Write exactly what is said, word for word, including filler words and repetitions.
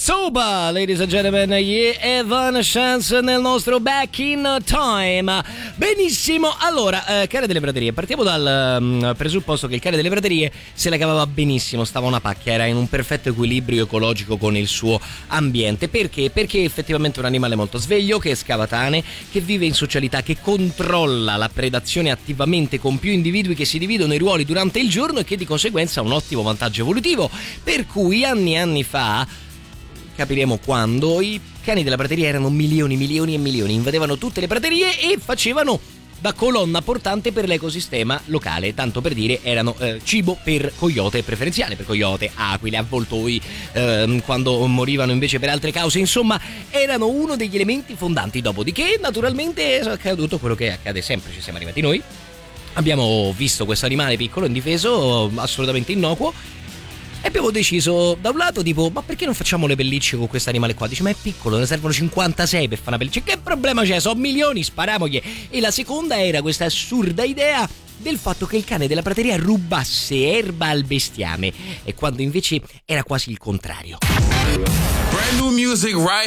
Soba, ladies and gentlemen, yeah, Evanescence nel nostro Back in Time. Benissimo, allora, eh, cane delle praterie, partiamo dal um, presupposto che il cane delle praterie se la cavava benissimo, stava una pacchia, era in un perfetto equilibrio ecologico con il suo ambiente. Perché? Perché effettivamente è un animale molto sveglio, che scava tane, che vive in socialità, che controlla la predazione attivamente con più individui che si dividono i ruoli durante il giorno e che di conseguenza ha un ottimo vantaggio evolutivo. Per cui anni e anni fa, capiremo quando, i cani della prateria erano milioni, milioni e milioni, invadevano tutte le praterie e facevano da colonna portante per l'ecosistema locale. Tanto per dire, erano eh, cibo per coyote preferenziale, per coyote, aquile, avvoltoi, ehm, quando morivano invece per altre cause. Insomma, erano uno degli elementi fondanti. Dopodiché, naturalmente, è accaduto quello che accade sempre, ci siamo arrivati noi. Abbiamo visto questo animale piccolo, indifeso, assolutamente innocuo, e abbiamo deciso, da un lato, tipo, ma perché non facciamo le pellicce con questo animale qua? Dice, ma è piccolo, ne servono cinquantasei per fare una pelliccia. Che problema c'è? Sono milioni, sparamogli. E la seconda era questa assurda idea del fatto che il cane della prateria rubasse erba al bestiame, e quando invece era quasi il contrario. Brand new music right